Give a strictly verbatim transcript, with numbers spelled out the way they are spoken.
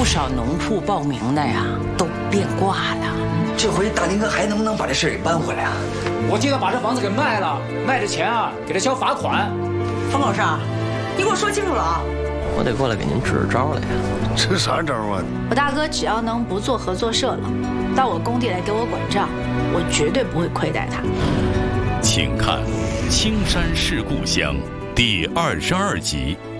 少农户报名的呀，都变卦了。 这回大林哥还能不能把这事给扳回来啊？ 我替他把这房子给卖了，卖的钱啊，给他交罚款。 冯老师，你给我说清楚了啊！ 我得过来给您支支招来呀。 支啥招啊？ 我大哥只要能不做合作社了，到我工地来给我管账，我绝对不会亏待他。 请看《青山是故乡》第二十二集。